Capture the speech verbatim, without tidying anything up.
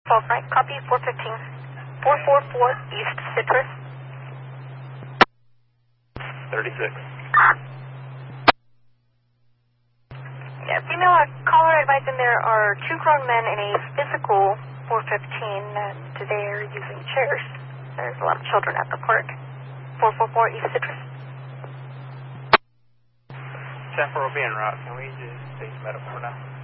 twelve, right? Copy, four fifteen. four forty-four East Citrus. thirty-six. Yeah, female uh, caller advising there are two grown men in a physical four fifteen, and they're using chairs. There's a lot of children at the park. four forty-four East Citrus. ten four will be en route. Can we just take medical for now?